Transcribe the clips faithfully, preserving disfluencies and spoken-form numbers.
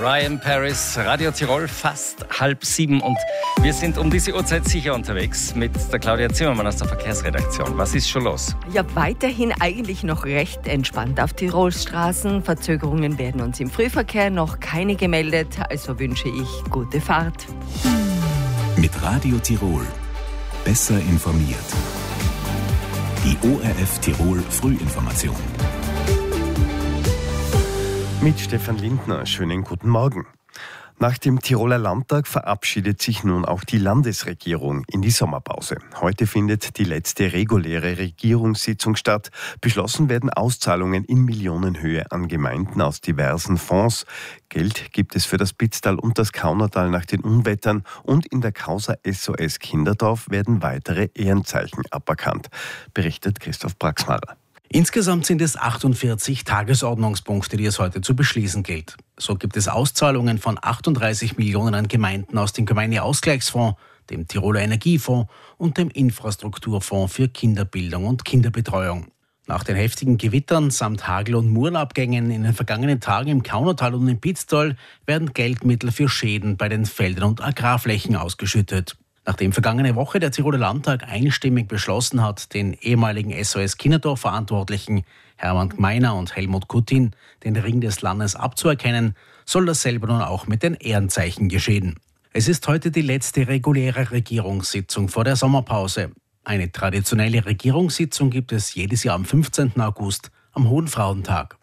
Ryan Paris, Radio Tirol, fast halb sieben. Und wir sind um diese Uhrzeit sicher unterwegs mit der Claudia Zimmermann aus der Verkehrsredaktion. Was ist schon los? Ja, weiterhin eigentlich noch recht entspannt auf Tirols Straßen. Verzögerungen werden uns im Frühverkehr noch keine gemeldet. Also wünsche ich gute Fahrt. Mit Radio Tirol. Besser informiert. Die O R F Tirol Frühinformation. Mit Stefan Lindner, schönen guten Morgen. Nach dem Tiroler Landtag verabschiedet sich nun auch die Landesregierung in die Sommerpause. Heute findet die letzte reguläre Regierungssitzung statt. Beschlossen werden Auszahlungen in Millionenhöhe an Gemeinden aus diversen Fonds. Geld gibt es für das Pitztal und das Kaunertal nach den Unwettern und in der Causa S O S Kinderdorf werden weitere Ehrenzeichen aberkannt, berichtet Christoph Braxmarer. Insgesamt sind es achtundvierzig Tagesordnungspunkte, die es heute zu beschließen gilt. So gibt es Auszahlungen von achtunddreißig Millionen an Gemeinden aus dem Gemeindeausgleichsfonds, dem Tiroler Energiefonds und dem Infrastrukturfonds für Kinderbildung und Kinderbetreuung. Nach den heftigen Gewittern samt Hagel- und Murenabgängen in den vergangenen Tagen im Kaunertal und im Pitztal werden Geldmittel für Schäden bei den Feldern und Agrarflächen ausgeschüttet. Nachdem vergangene Woche der Tiroler Landtag einstimmig beschlossen hat, den ehemaligen S O S Kinderdorf-Verantwortlichen Hermann Gmeiner und Helmut Kuttin den Ring des Landes abzuerkennen, soll dasselbe nun auch mit den Ehrenzeichen geschehen. Es ist heute die letzte reguläre Regierungssitzung vor der Sommerpause. Eine traditionelle Regierungssitzung gibt es jedes Jahr am fünfzehnten August, am Hohen Frauentag.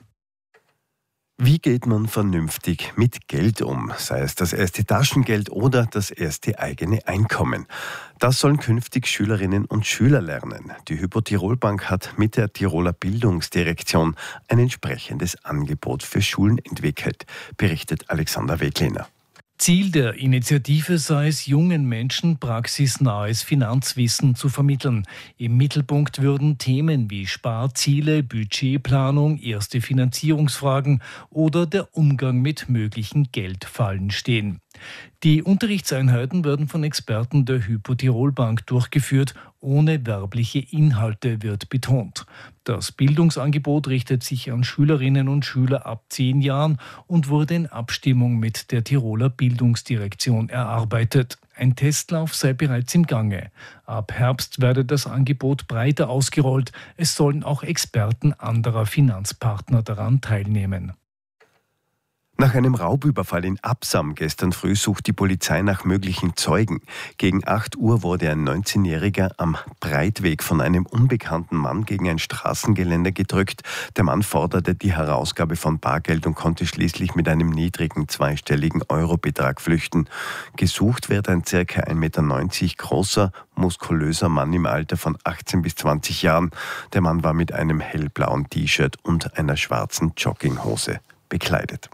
Wie geht man vernünftig mit Geld um, sei es das erste Taschengeld oder das erste eigene Einkommen? Das sollen künftig Schülerinnen und Schüler lernen. Die Hypo Tirol Bank hat mit der Tiroler Bildungsdirektion ein entsprechendes Angebot für Schulen entwickelt, berichtet Alexander Weglener. Ziel der Initiative sei es, jungen Menschen praxisnahes Finanzwissen zu vermitteln. Im Mittelpunkt würden Themen wie Sparziele, Budgetplanung, erste Finanzierungsfragen oder der Umgang mit möglichen Geldfallen stehen. Die Unterrichtseinheiten werden von Experten der Hypo Tirol Bank durchgeführt, ohne werbliche Inhalte, wird betont. Das Bildungsangebot richtet sich an Schülerinnen und Schüler ab zehn Jahren und wurde in Abstimmung mit der Tiroler Bildungsdirektion erarbeitet. Ein Testlauf sei bereits im Gange. Ab Herbst werde das Angebot breiter ausgerollt. Es sollen auch Experten anderer Finanzpartner daran teilnehmen. Nach einem Raubüberfall in Absam gestern früh sucht die Polizei nach möglichen Zeugen. Gegen acht Uhr wurde ein neunzehnjähriger am Breitweg von einem unbekannten Mann gegen ein Straßengeländer gedrückt. Der Mann forderte die Herausgabe von Bargeld und konnte schließlich mit einem niedrigen zweistelligen Eurobetrag flüchten. Gesucht wird ein ca. ein Meter neunzig großer, muskulöser Mann im Alter von achtzehn bis zwanzig Jahren. Der Mann war mit einem hellblauen T-Shirt und einer schwarzen Jogginghose bekleidet.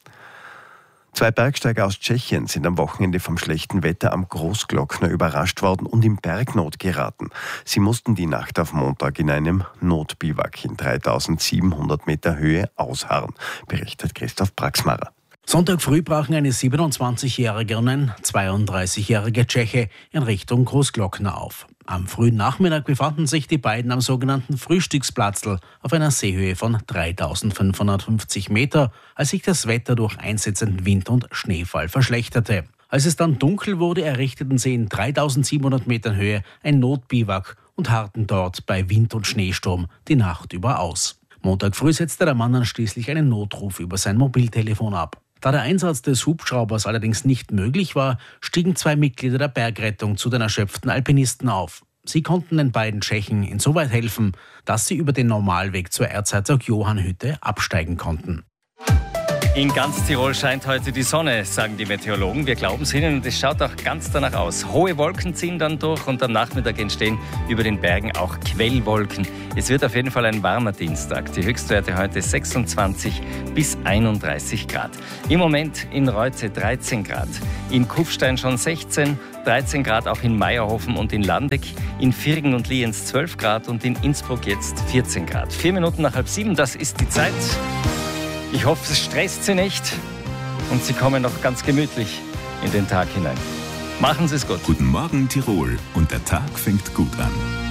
Zwei Bergsteiger aus Tschechien sind am Wochenende vom schlechten Wetter am Großglockner überrascht worden und in Bergnot geraten. Sie mussten die Nacht auf Montag in einem Notbiwak in dreitausendsiebenhundert Meter Höhe ausharren, berichtet Christoph Braxmarer. Sonntag früh brachen eine siebenundzwanzigjährige und ein zweiunddreißigjähriger Tscheche in Richtung Großglockner auf. Am frühen Nachmittag befanden sich die beiden am sogenannten Frühstücksplatzl auf einer Seehöhe von dreitausendfünfhundertfünfzig Meter, als sich das Wetter durch einsetzenden Wind und Schneefall verschlechterte. Als es dann dunkel wurde, errichteten sie in dreitausendsiebenhundert Metern Höhe ein Notbiwak und harrten dort bei Wind und Schneesturm die Nacht über aus. Montag früh setzte der Mann dann schließlich einen Notruf über sein Mobiltelefon ab. Da der Einsatz des Hubschraubers allerdings nicht möglich war, stiegen zwei Mitglieder der Bergrettung zu den erschöpften Alpinisten auf. Sie konnten den beiden Tschechen insoweit helfen, dass sie über den Normalweg zur Erzherzog-Johann-Hütte absteigen konnten. In ganz Tirol scheint heute die Sonne, sagen die Meteorologen. Wir glauben es ihnen und es schaut auch ganz danach aus. Hohe Wolken ziehen dann durch und am Nachmittag entstehen über den Bergen auch Quellwolken. Es wird auf jeden Fall ein warmer Dienstag. Die Höchstwerte heute sechsundzwanzig bis einunddreißig Grad. Im Moment in Reutze dreizehn Grad, in Kufstein schon sechzehn, dreizehn Grad auch in Meierhofen und in Landeck, in Virgen und Lienz zwölf Grad und in Innsbruck jetzt vierzehn Grad. Vier Minuten nach halb sieben, das ist die Zeit. Ich hoffe, es stresst Sie nicht und Sie kommen noch ganz gemütlich in den Tag hinein. Machen Sie es gut. Guten Morgen Tirol und der Tag fängt gut an.